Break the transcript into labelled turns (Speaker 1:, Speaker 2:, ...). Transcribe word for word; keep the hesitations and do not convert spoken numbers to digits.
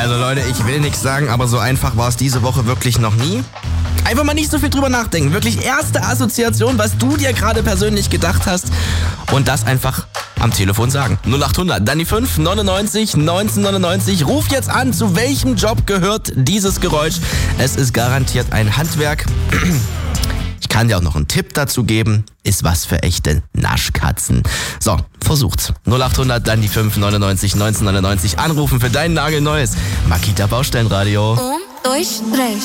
Speaker 1: Also Leute, ich will nichts sagen, aber so einfach war es diese Woche wirklich noch nie. Einfach mal nicht so viel drüber nachdenken. Wirklich erste Assoziation, was du dir gerade persönlich gedacht hast. Und das einfach am Telefon sagen. null acht hundert, dann die fünf, neunundneunzig, neunzehnhundertneunundneunzig. Ruf jetzt an, zu welchem Job gehört dieses Geräusch. Es ist garantiert ein Handwerk. Ich kann dir auch noch einen Tipp dazu geben. Ist was für echte Naschkatzen. So, versucht's. null acht hundert, dann die fünf, neunundneunzig, neunzehnhundertneunundneunzig. Anrufen für dein nagelneues Makita Baustellenradio.
Speaker 2: Um, dois, três.